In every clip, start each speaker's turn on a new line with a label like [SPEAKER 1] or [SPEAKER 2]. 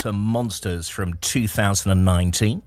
[SPEAKER 1] The Monsters from 2019.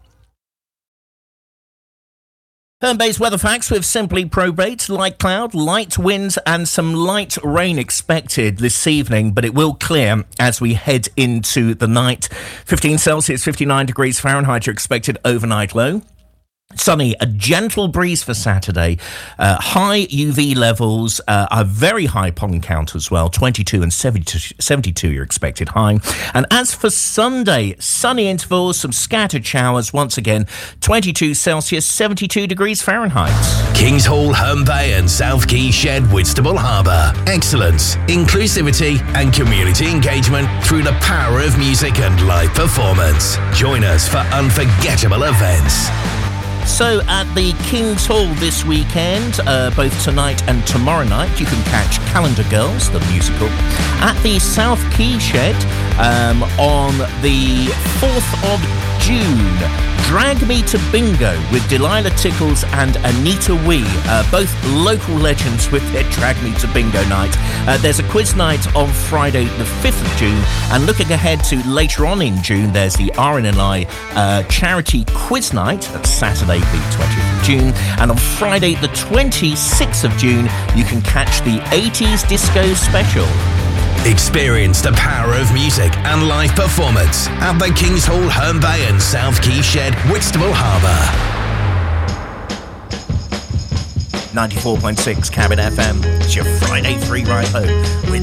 [SPEAKER 1] Home-based weather facts with Simply Probate. Light cloud, light winds and some light rain expected this evening, but it will clear as we head into the night. 15 Celsius, 59 degrees Fahrenheit are expected overnight low. Sunny, a gentle breeze for Saturday, high UV levels, a very high pollen count as well, 22 and 72 you're expected high. And as for Sunday, sunny intervals, some scattered showers, once again, 22 Celsius, 72 degrees Fahrenheit.
[SPEAKER 2] Kings Hall, Herne Bay and South Key Shed, Whitstable Harbour. Excellence, inclusivity and community engagement through the power of music and live performance. Join us for unforgettable events.
[SPEAKER 1] So at the King's Hall this weekend, both tonight and tomorrow night, you can catch Calendar Girls, the musical, at the South Key Shed on the 4th of June. Drag Me to Bingo with Delilah Tickles and Anita Wee, both local legends with their Drag Me to Bingo night. There's a quiz night on Friday the 5th of June, and looking ahead to later on in June, there's the RNLI charity quiz night. That's Saturday the 20th of June, and on Friday the 26th of June, you can catch the 80s Disco Special.
[SPEAKER 2] Experience the power of music and live performance at the Kings Hall, Herne Bay and South Key Shed, Whitstable Harbour.
[SPEAKER 1] 94.6 Cabin FM. It's your Friday free ride home with